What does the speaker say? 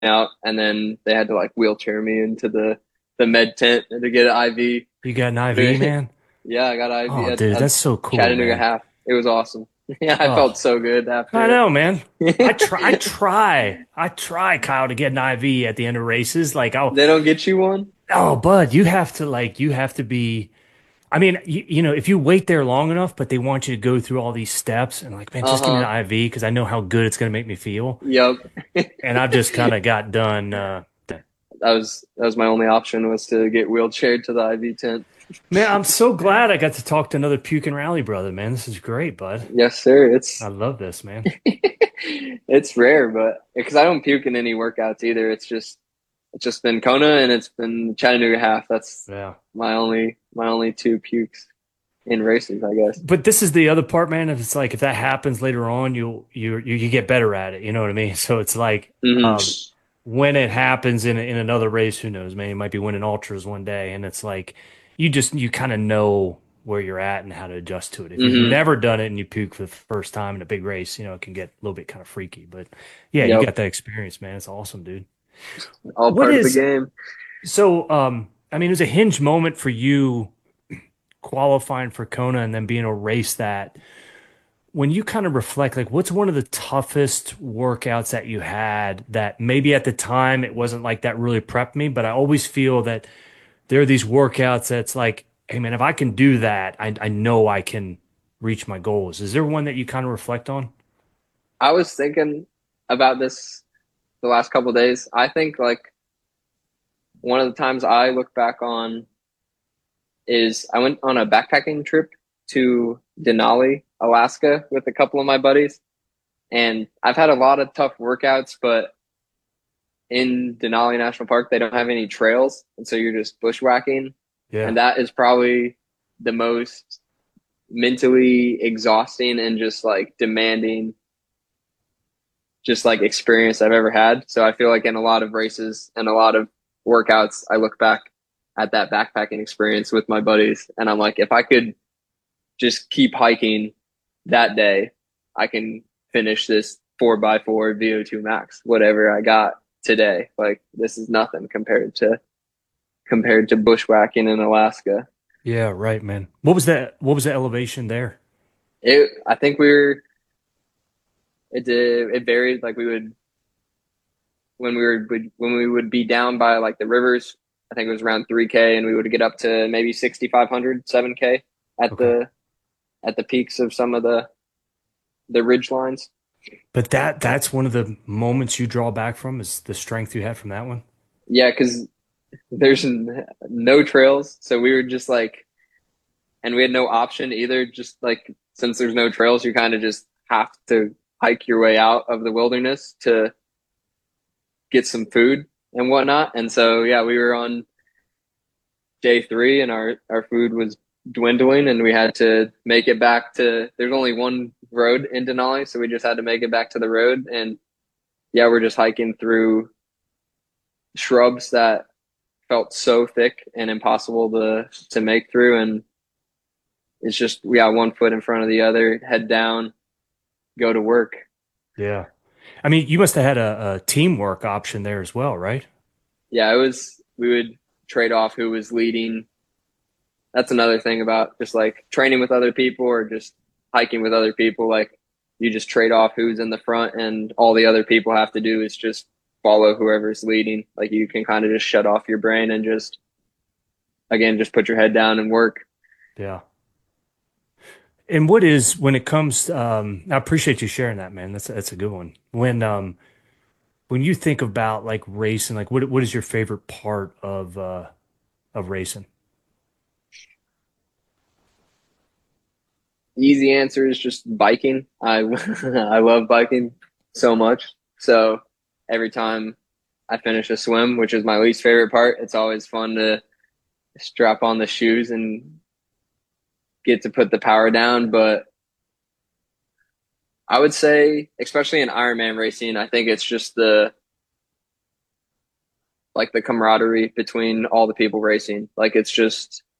out, and then they had to like wheelchair me into the med tent to get an IV. You got an IV, But man? yeah, I got IV Oh, dude, at that's so cool, Chattanooga man. half. It was awesome. Yeah, I felt Oh, so good I after know, man. it. I try, Kyle, to get an IV at the end of races. Like, They don't get you one? oh, bud, you have to be. I mean, if you wait there long enough, but they want you to go through all these steps and like, man, just give me an Uh-huh. IV because I know how good it's going to make me feel. Yep. And I've just kind of got done. That was my only option was to get wheelchaired to the IV tent. Man, I'm so glad I got to talk to another puke and rally brother, man. This is great, bud. Yes, sir. I It's love this, man. it's rare, but because I don't puke in any workouts either. It's just been Kona and it's been Chattanooga half. That's Yeah. my only two pukes in races, I guess. But this is the other part, man. If it's like if that happens later on, you get better at it. You know what I mean? So it's like Hmm. when it happens in another race, who knows, man? You might be winning ultras one day, and it's like you kind of know where you're at and how to adjust to it. If you've Hmm. never done it and you puke for the first time in a big race, it can get a little bit kind of freaky. But yeah, you Yep. got that experience, man. It's awesome, dude. All What part of the is game. so? I mean, it was a hinge moment for you qualifying for Kona and then being able to race that. When you kind of reflect, like, what's one of the toughest workouts that you had that maybe at the time it wasn't like that really prepped me, but I always feel that there are these workouts that's like, hey man, if I can do that, I know I can reach my goals. Is there one that you kind of reflect on? I was thinking about this the last couple of days. I think like one of the times I look back on is I went on a backpacking trip to Denali, Alaska with a couple of my buddies. And I've had a lot of tough workouts, but in Denali National Park, they don't have any trails. And so you're just bushwhacking. Yeah. And that is probably the most mentally exhausting and just like demanding, just like experience I've ever had. So I feel like in a lot of races and a lot of workouts, I look back at that backpacking experience with my buddies. And I'm like, if I could just keep hiking that day, I can finish this 4x4 VO2 max, whatever I got today. Like this is nothing compared to bushwhacking in Alaska. Yeah, right, man. What was the elevation there? I think it varied. Like we would when we would be down by like the rivers. I think it was around 3K, and we would get up to maybe 6,500, 7K at Okay. the peaks of some of the ridge lines. But that's one of the moments you draw back from is the strength you had from that one. Yeah, because there's no trails, so we were just like, and we had no option either. Just like since there's no trails, you kind of just have to hike your way out of the wilderness to get some food and whatnot. And so yeah, we were on day three, and our food was dwindling, and we had to make it back to. There's only one road in Denali, so we just had to make it back to the road. And yeah, we're just hiking through shrubs that felt so thick and impossible to make through. And it's just we got one foot in front of the other, head down, go to work. Yeah. I mean, you must have had a teamwork option there as well, right? Yeah, it was. We would trade off who was leading. That's another thing about just like training with other people or just hiking with other people. Like you just trade off who's in the front, and all the other people have to do is just follow whoever's leading. Like you can kind of just shut off your brain and just again just put your head down and work. Yeah. And what is when it comes, I appreciate you sharing that, man. That's a good one. When you think about like racing, like what is your favorite part of racing? Easy answer is just biking. I I love biking so much. So every time I finish a swim, which is my least favorite part, it's always fun to strap on the shoes and get to put the power down. But I would say, especially in Ironman racing, I think it's just the camaraderie between all the people racing. Like it's just